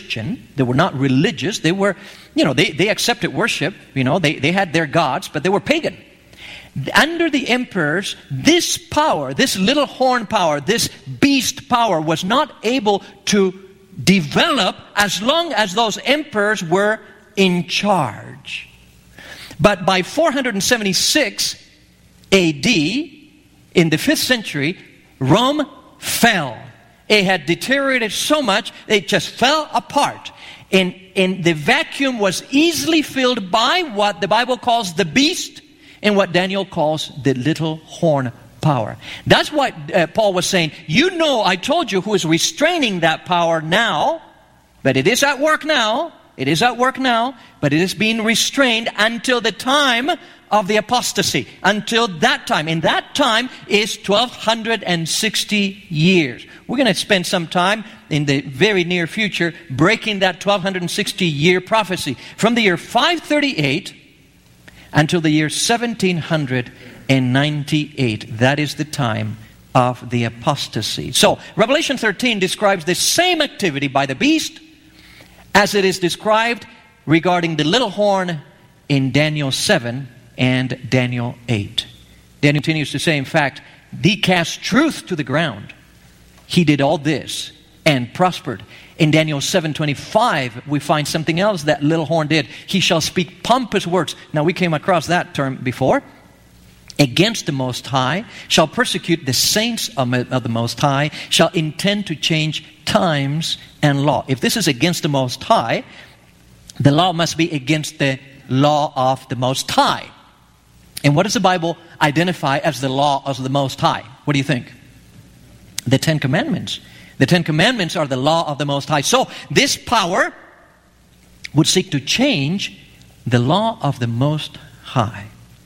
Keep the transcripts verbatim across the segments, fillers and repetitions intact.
Christian. They were not religious. They were, you know, they, they accepted worship. You know, they, they had their gods, but they were pagan. Under the emperors, this power, this little horn power, this beast power was not able to develop as long as those emperors were in charge. But by four seventy-six A D, in the fifth century, Rome fell. It had deteriorated so much, it just fell apart. And, and the vacuum was easily filled by what the Bible calls the beast and what Daniel calls the little horn power. That's what uh, Paul was saying. You know, I told you who is restraining that power now, but it is at work now. It is at work now, but it is being restrained until the time of the apostasy. Until that time. And that time is twelve sixty years. We're going to spend some time in the very near future breaking that twelve sixty year prophecy. From the year five thirty-eight until the year seventeen ninety-eight. That is the time of the apostasy. So, Revelation thirteen describes the same activity by the beast as it is described regarding the little horn in Daniel seven and Daniel eight. Daniel continues to say, in fact, he cast truth to the ground. He did all this and prospered. In Daniel seven twenty-five, we find something else that little horn did. He shall speak pompous words. Now, we came across that term before. Against the Most High, shall persecute the saints of the Most High, shall intend to change times and law. If this is against the Most High, the law must be against the law of the Most High. And what does the Bible identify as the law of the Most High? What do you think? The Ten Commandments. The Ten Commandments are the law of the Most High. So this power would seek to change the law of the Most High.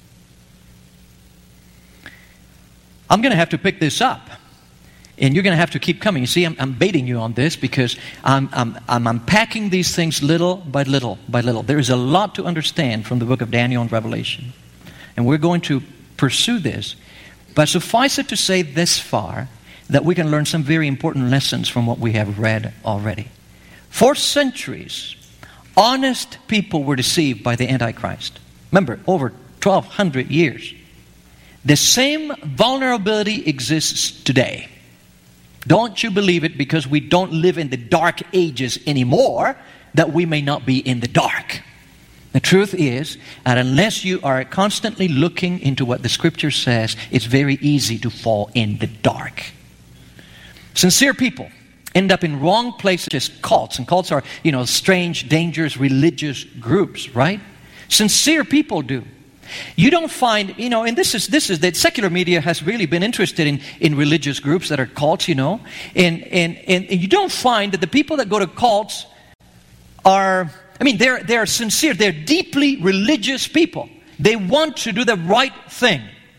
I'm going to have to pick this up. And you're going to have to keep coming. You see, I'm, I'm baiting you on this because I'm, I'm, I'm unpacking these things little by little by little. There is a lot to understand from the book of Daniel and Revelation. And we're going to pursue this. But suffice it to say this far, that we can learn some very important lessons from what we have read already. For centuries, honest people were deceived by the Antichrist. Remember, over twelve hundred years. The same vulnerability exists today. Don't you believe it because we don't live in the dark ages anymore that we may not be in the dark. The truth is that unless you are constantly looking into what the Scripture says, it's very easy to fall in the dark. Sincere people end up in wrong places, just cults. And cults are, you know, strange, dangerous, religious groups, right? Sincere people do. You don't find, you know, and this is this is that secular media has really been interested in, in religious groups that are cults, you know. And, and and you don't find that the people that go to cults are, I mean, they're they're sincere, they're deeply religious people. They want to do the right thing.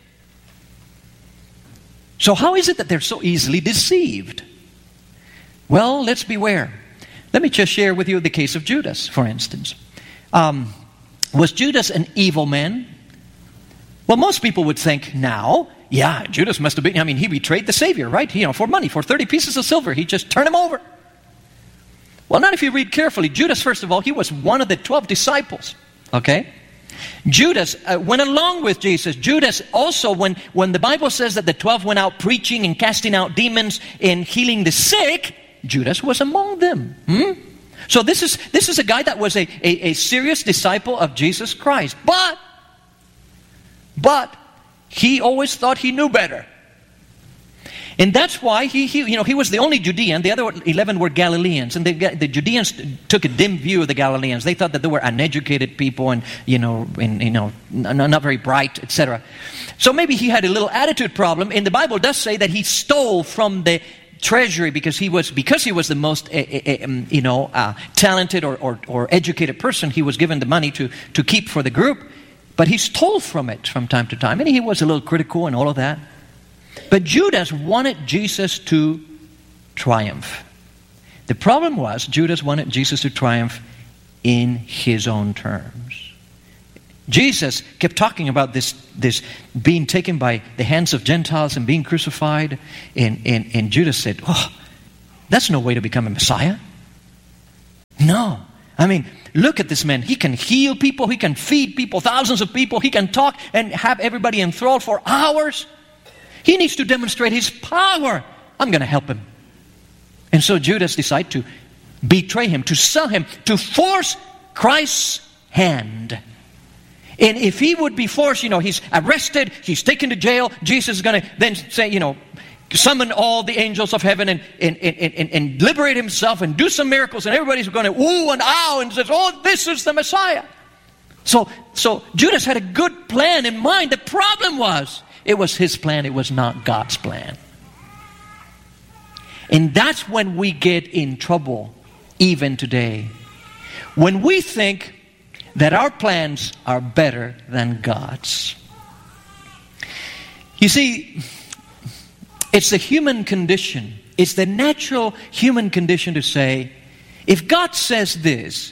So how is it that they're so easily deceived? Well, let's beware. Let me just share with you the case of Judas, for instance. Um, was Judas an evil man? Well, most people would think now, yeah, Judas must have been, I mean, he betrayed the Savior, right? You know, for money, for thirty pieces of silver, he just turned him over. Well, not if you read carefully. Judas, first of all, he was one of the twelve disciples, okay? Judas uh, went along with Jesus. Judas also, when, when the Bible says that the twelve went out preaching and casting out demons and healing the sick, Judas was among them. Hmm? So this is this is a guy that was a, a, a serious disciple of Jesus Christ. But, but, he always thought he knew better. And that's why he, he you know, he was the only Judean. The other eleven were Galileans. And the, the Judeans took a dim view of the Galileans. They thought that they were uneducated people and, you know, and, you know, not, not very bright, et cetera. So maybe he had a little attitude problem. And the Bible does say that he stole from the treasury because he was because he was the most uh, uh, you know uh, talented or, or or educated person. He was given the money to to keep for the group, but he stole from it from time to time, and he was a little critical and all of that. But Judas wanted Jesus to triumph. The problem was Judas wanted Jesus to triumph in his own terms. Jesus kept talking about this, this being taken by the hands of Gentiles and being crucified. And, and, and Judas said, oh, that's no way to become a Messiah. No. I mean, look at this man. He can heal people. He can feed people, thousands of people. He can talk and have everybody enthralled for hours. He needs to demonstrate his power. I'm going to help him. And so Judas decided to betray him, to sell him, to force Christ's hand. And if he would be forced, you know, he's arrested, he's taken to jail, Jesus is going to then say, you know, summon all the angels of heaven and, and, and, and, and liberate himself and do some miracles, and everybody's going to ooh and ow and says, oh, this is the Messiah. So, so Judas had a good plan in mind. The problem was, it was his plan, it was not God's plan. And that's when we get in trouble, even today. When we think that our plans are better than God's. You see, it's the human condition, it's the natural human condition to say, if God says this,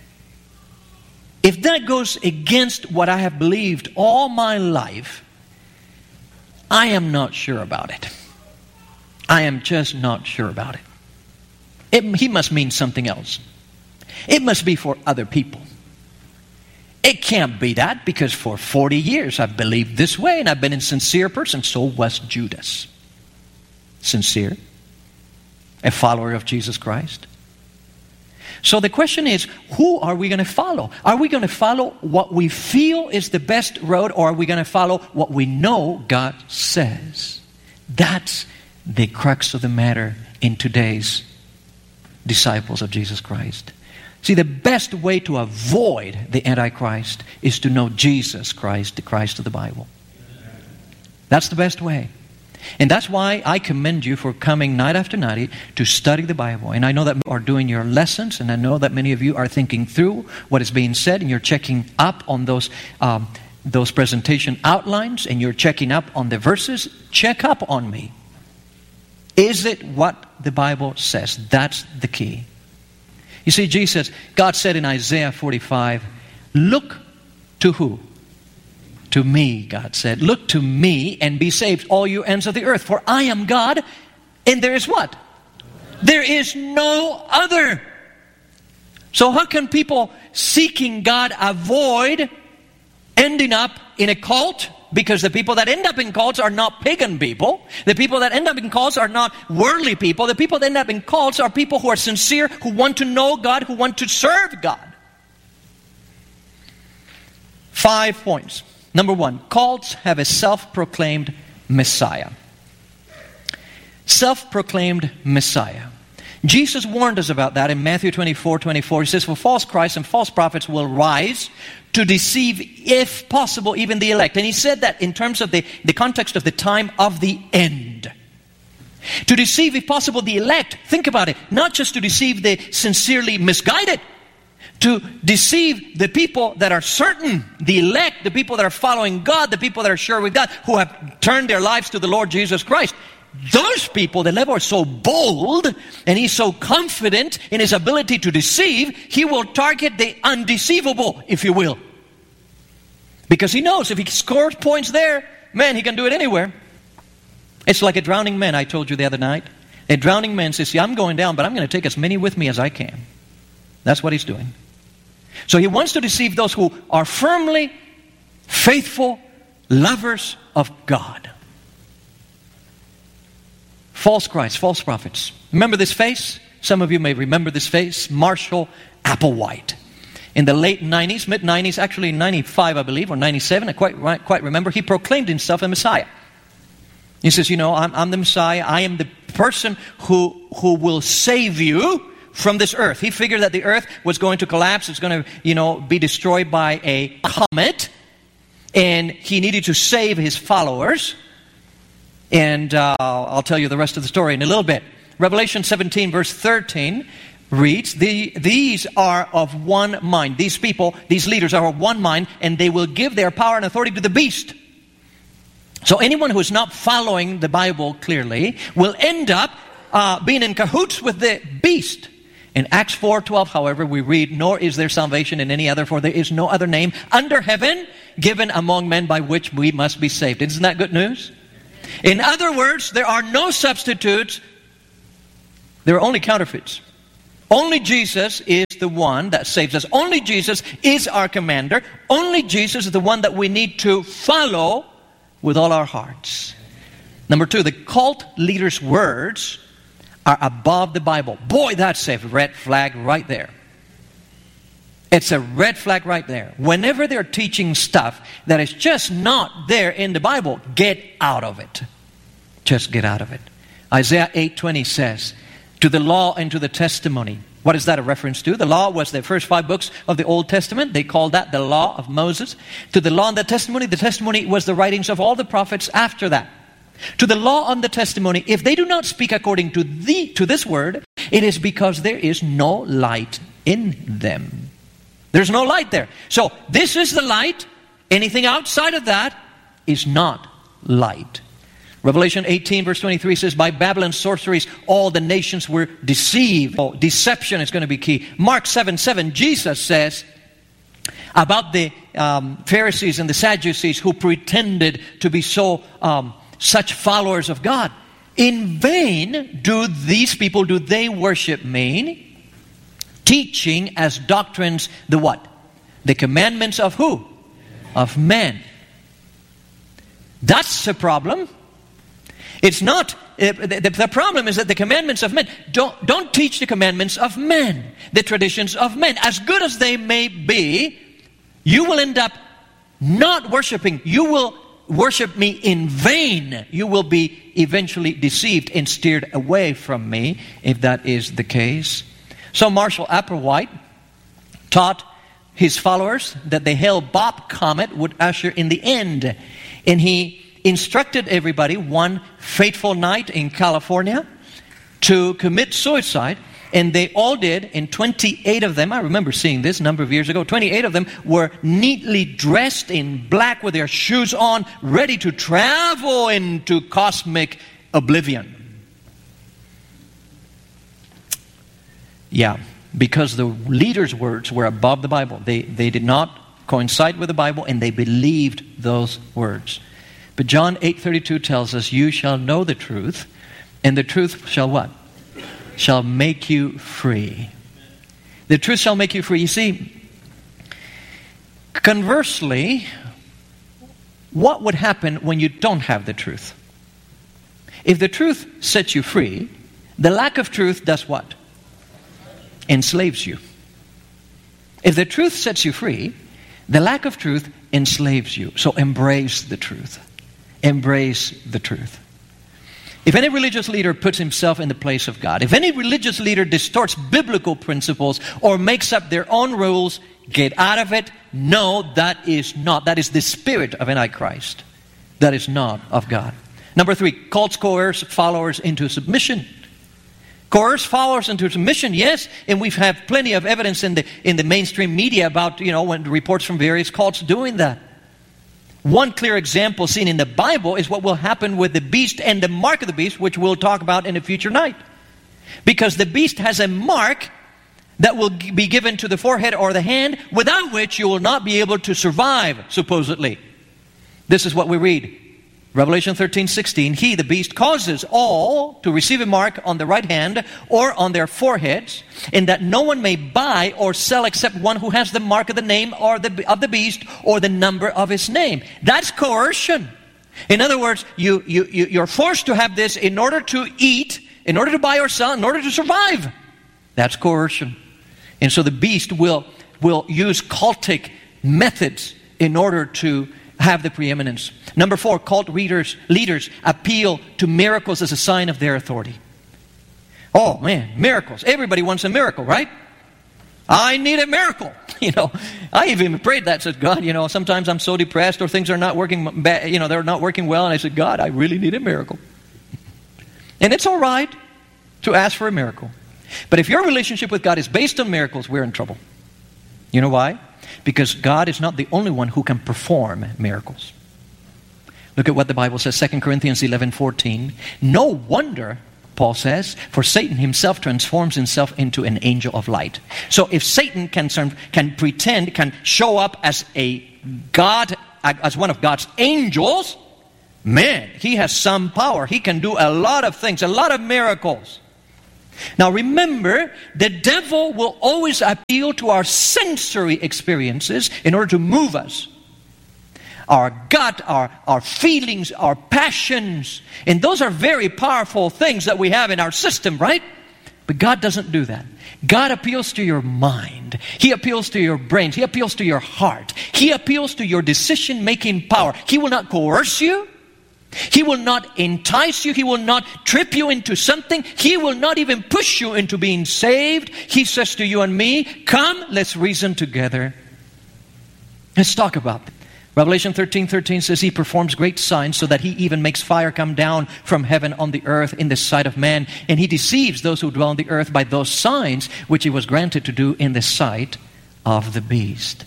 if that goes against what I have believed all my life, I am not sure about it. I am just not sure about it. It he must mean something else. It must be for other people. It can't be that, because for forty years I've believed this way and I've been a sincere person. So was Judas. Sincere. A follower of Jesus Christ. So the question is, who are we going to follow? Are we going to follow what we feel is the best road, or are we going to follow what we know God says? That's the crux of the matter in today's disciples of Jesus Christ. See, the best way to avoid the Antichrist is to know Jesus Christ, the Christ of the Bible. That's the best way. And that's why I commend you for coming night after night to study the Bible. And I know that you are doing your lessons, and I know that many of you are thinking through what is being said, and you're checking up on those um, those presentation outlines, and you're checking up on the verses. Check up on me. Is it what the Bible says? That's the key. You see, Jesus, God said in Isaiah forty-five, look to who? To me, God said. Look to me and be saved, all you ends of the earth. For I am God, and there is what? There is no other. So how can people seeking God avoid ending up in a cult? Because the people that end up in cults are not pagan people. The people that end up in cults are not worldly people. The people that end up in cults are people who are sincere, who want to know God, who want to serve God. Five points. Number one, cults have a self-proclaimed Messiah. Self-proclaimed Messiah. Jesus warned us about that in Matthew twenty-four twenty-four. He says, for false Christs and false prophets will rise to deceive, if possible, even the elect. And he said that in terms of the, the context of the time of the end. To deceive, if possible, the elect. Think about it. Not just to deceive the sincerely misguided. To deceive the people that are certain, the elect, the people that are following God, the people that are sure with God, who have turned their lives to the Lord Jesus Christ. Those people, the devil is so bold and he's so confident in his ability to deceive, he will target the undeceivable, if you will. Because he knows if he scores points there, man, he can do it anywhere. It's like a drowning man, I told you the other night. A drowning man says, see, I'm going down, but I'm going to take as many with me as I can. That's what he's doing. So he wants to deceive those who are firmly faithful lovers of God. False Christs, false prophets. Remember this face? Some of you may remember this face. Marshall Applewhite. In the late nineties, mid nineties, actually in ninety-five, I believe, or ninety-seven, I quite, quite remember, he proclaimed himself a Messiah. He says, you know, I'm, I'm the Messiah. I am the person who, who will save you from this earth. He figured that the earth was going to collapse. It's going to, you know, be destroyed by a comet. And he needed to save his followers. And uh, I'll tell you the rest of the story in a little bit. Revelation seventeen, verse thirteen reads, the, These are of one mind. These people, these leaders are of one mind, and they will give their power and authority to the beast. So anyone who is not following the Bible clearly will end up uh, being in cahoots with the beast. In Acts four twelve, however, we read, nor is there salvation in any other, for there is no other name under heaven given among men by which we must be saved. Isn't that good news? In other words, there are no substitutes. There are only counterfeits. Only Jesus is the one that saves us. Only Jesus is our commander. Only Jesus is the one that we need to follow with all our hearts. Number two, the cult leader's words are above the Bible. Boy, that's a red flag right there. It's a red flag right there. Whenever they're teaching stuff that is just not there in the Bible, get out of it. Just get out of it. Isaiah eight twenty says, to the law and to the testimony. What is that a reference to? The law was the first five books of the Old Testament. They called that the law of Moses. To the law and the testimony, the testimony was the writings of all the prophets after that. To the law and the testimony, if they do not speak according to the to this word, it is because there is no light in them. There's no light there. So this is the light. Anything outside of that is not light. Revelation eighteen verse twenty-three says, by Babylon's sorceries, all the nations were deceived. Oh, deception is going to be key. Mark seven seven, Jesus says about the um, Pharisees and the Sadducees who pretended to be so um, such followers of God. In vain do these people, do they worship me, teaching as doctrines the what? The commandments of who? Of men. That's the problem. It's not, uh, the, the problem is that the commandments of men, don't, don't teach the commandments of men, the traditions of men. As good as they may be, you will end up not worshiping. You will worship me in vain. You will be eventually deceived and steered away from me if that is the case. So Marshall Applewhite taught his followers that the Hale-Bopp comet would usher in the end. And he instructed everybody one fateful night in California to commit suicide, and they all did, and twenty-eight of them, I remember seeing this a number of years ago, twenty-eight of them were neatly dressed in black with their shoes on, ready to travel into cosmic oblivion. Yeah, because the leaders' words were above the Bible. They, they did not coincide with the Bible, and they believed those words. But John eight thirty-two tells us, you shall know the truth, and the truth shall what? Shall make you free. The truth shall make you free. You see, conversely, what would happen when you don't have the truth? If the truth sets you free, the lack of truth does what? Enslaves you. If the truth sets you free, the lack of truth enslaves you. So embrace the truth. Embrace the truth. If any religious leader puts himself in the place of God, if any religious leader distorts biblical principles or makes up their own rules, get out of it. No, that is not. That is the spirit of Antichrist. That is not of God. Number three, cults coerce followers into submission. Coerce followers into submission, yes, and we've had plenty of evidence in the in the mainstream media about, you know, when reports from various cults doing that. One clear example seen in the Bible is what will happen with the beast and the mark of the beast, which we'll talk about in a future night. Because the beast has a mark that will be given to the forehead or the hand, without which you will not be able to survive, supposedly. This is what we read. Revelation thirteen sixteen, he, the beast, causes all to receive a mark on the right hand or on their foreheads, and that no one may buy or sell except one who has the mark of the name or the, of the beast or the number of his name. That's coercion. In other words, you, you, you, you're forced to have this in order to eat, in order to buy or sell, in order to survive. That's coercion. And so the beast will, will use cultic methods in order to have the preeminence. Number four, cult leaders, leaders appeal to miracles as a sign of their authority. Oh man, miracles. Everybody wants a miracle, right? I need a miracle. You know, I even prayed that, said, God, you know, sometimes I'm so depressed or things are not working, you know, they're not working well. And I said, God, I really need a miracle. And it's all right to ask for a miracle. But if your relationship with God is based on miracles, we're in trouble. You know why? Because God is not the only one who can perform miracles. Look at what the Bible says, Second Corinthians eleven fourteen. No wonder, Paul says, for Satan himself transforms himself into an angel of light. So if Satan can, can pretend, can show up as a God, as one of God's angels, man, he has some power. He can do a lot of things, a lot of miracles. Now remember, the devil will always appeal to our sensory experiences in order to move us. Our gut, our, our feelings, our passions. And those are very powerful things that we have in our system, right? But God doesn't do that. God appeals to your mind. He appeals to your brains. He appeals to your heart. He appeals to your decision-making power. He will not coerce you. He will not entice you. He will not trip you into something. He will not even push you into being saved. He says to you and me, come, let's reason together. Let's talk about it. Revelation thirteen thirteen says He performs great signs so that He even makes fire come down from heaven on the earth in the sight of man. And He deceives those who dwell on the earth by those signs which He was granted to do in the sight of the beast.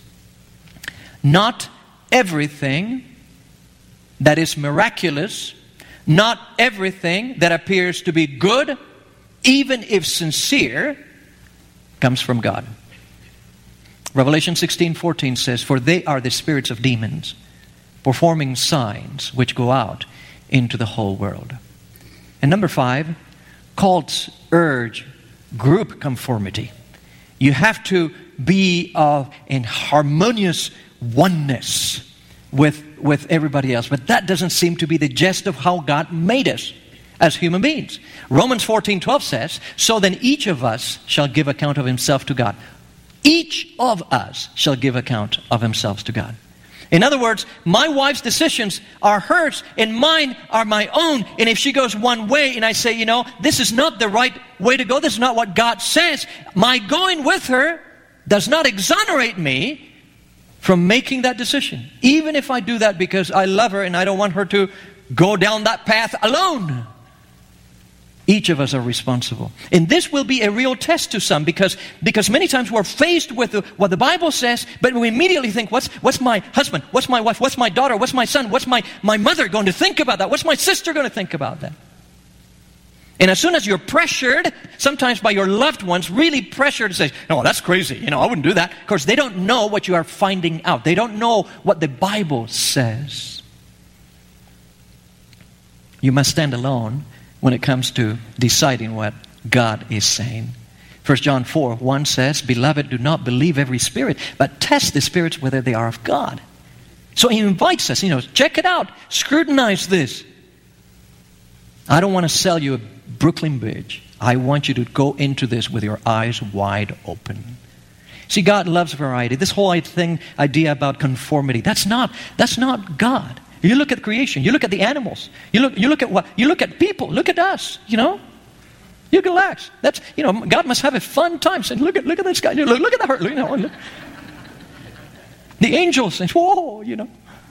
Not everything that is miraculous, not everything that appears to be good, even if sincere, comes from God. Revelation sixteen fourteen says, for they are the spirits of demons, performing signs which go out into the whole world. And number five, cults urge group conformity. You have to be uh, in harmonious oneness with, with everybody else. But that doesn't seem to be the gist of how God made us as human beings. Romans fourteen twelve says, so then each of us shall give account of himself to God. Each of us shall give account of himself to God. In other words, my wife's decisions are hers and mine are my own. And if she goes one way and I say, you know, this is not the right way to go, this is not what God says, my going with her does not exonerate me from making that decision. Even if I do that because I love her and I don't want her to go down that path alone. Each of us are responsible. And this will be a real test to some because, because many times we're faced with the, what the Bible says, but we immediately think, what's, what's my husband? What's my wife? What's my daughter? What's my son? What's my, my mother going to think about that? What's my sister going to think about that? And as soon as you're pressured, sometimes by your loved ones, really pressured to say, no, that's crazy. You know, I wouldn't do that. Of course, they don't know what you are finding out. They don't know what the Bible says. You must stand alone when it comes to deciding what God is saying. First John four one says, beloved, do not believe every spirit, but test the spirits whether they are of God. So He invites us, you know, check it out. Scrutinize this. I don't want to sell you a Brooklyn Bridge. I want you to go into this with your eyes wide open. See, God loves variety. This whole thing, idea about conformity, that's not, that's not God. You look at creation. You look at the animals. You look. You look at what? You look at people. Look at us. You know. You can relax. That's you know. God must have a fun time saying, "Look at look at this guy. Look, look at that. You know." Look. The angels say, "Whoa!" You know.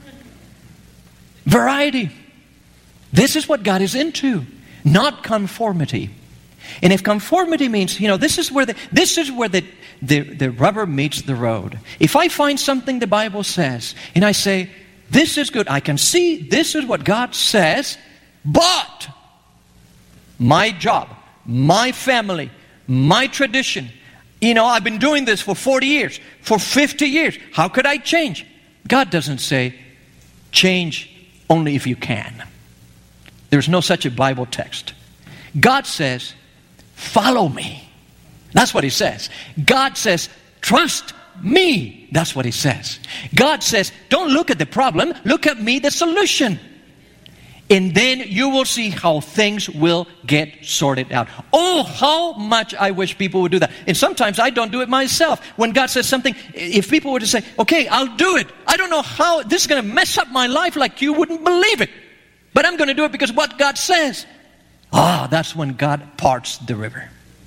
Variety. This is what God is into, not conformity. And if conformity means, you know, this is where the this is where the the, the rubber meets the road. If I find something the Bible says, and I say, this is good. I can see this is what God says, but my job, my family, my tradition, you know, I've been doing this for forty years, for fifty years. How could I change? God doesn't say, change only if you can. There's no such a Bible text. God says, follow me. That's what He says. God says, trust me. That's what He says. God says, don't look at the problem, look at me, the solution. And then you will see how things will get sorted out. Oh, how much I wish people would do that. And sometimes I don't do it myself. When God says something, if people were to say, okay, I'll do it. I don't know how, this is going to mess up my life like you wouldn't believe it. But I'm going to do it because of what God says. Ah, that's when God parts the river.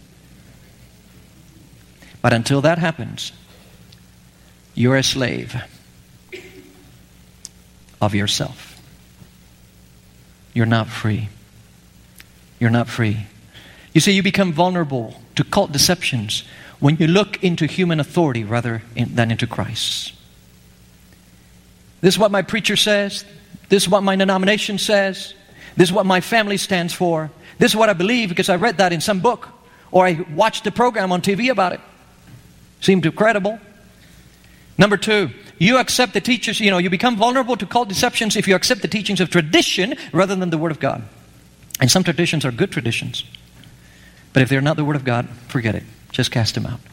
But until that happens, you're a slave of yourself. You're not free. You're not free. You see, you become vulnerable to cult deceptions when you look into human authority rather in, than into Christ. This is what my preacher says. This is what my denomination says. This is what my family stands for. This is what I believe because I read that in some book or I watched a program on T V about it. Seemed credible. Number two, you accept the teachers, you know, you become vulnerable to cult deceptions if you accept the teachings of tradition rather than the Word of God. And some traditions are good traditions. But if they're not the Word of God, forget it. Just cast them out.